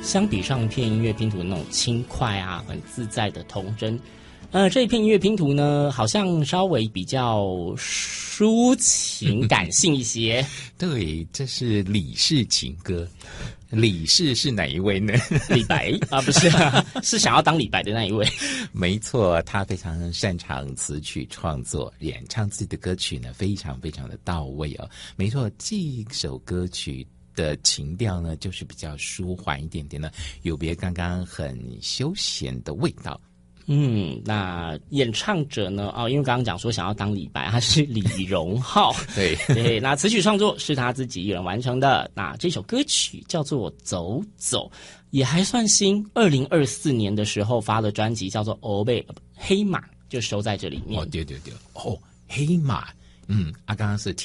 相比上一片音乐拼图那种轻快啊、很自在的童真，这一片音乐拼图呢，好像稍微比较抒情感性一些。 对，这是李氏情歌。李氏是哪一位呢？ 李白啊，不是啊，是想要当李白的那一位。 没错，他非常擅长词曲创作，演唱自己的歌曲呢，非常非常的到位哦。没错，这一首歌曲的情调呢，就是比较舒缓一点点呢，有别刚刚很休闲的味道。 那演唱者呢？因为刚刚讲说想要当李白，他是李荣浩。 对对，那词曲创作是他自己一人完成的。那这首歌曲叫做《走走》，也还算新。2024年的时候发的专辑叫做《欧贝黑马》，就收在这里面。 对，黑马。刚刚是